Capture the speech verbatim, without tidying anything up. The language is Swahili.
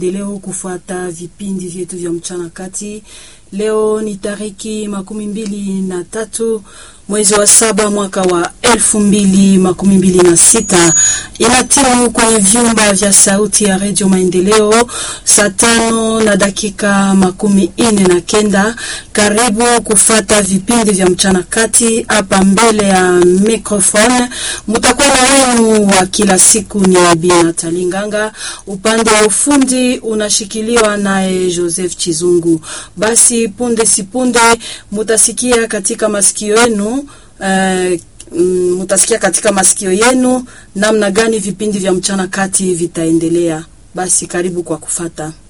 Leo kufuata vipindi vyetu vya mchana kati. Leo ni tariki makumi mbili na tatu mwezi wa saba mwaka wa elfu mbili makumi mbili na sita. Inatimu kwenye vyumba vya sauti ya Radio Maendeleo saa tano na dakika makumi ine na kenda. Karibu kufata vipindi vya mchana kati. Hapa mbele ya mikrofoni mutakuwa na wenu wa kila siku ni Bina Talinganga. Upande wa ufundi unashikiliwa naye Joseph Chizungu. Basi punde sipunde mutasikia katika masikio yenu uh, mutasikia katika masikio yenu namna gani vipindi vya mchana kati vitaendelea. Basi karibu kwa kufata.